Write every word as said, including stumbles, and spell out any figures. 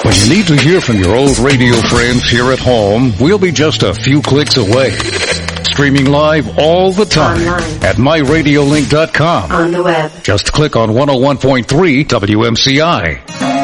When you need to hear from your old radio friends here at home, we'll be just a few clicks away. Streaming live all the time online at my radio link dot com. On the web. Just click on one oh one point three W M C I.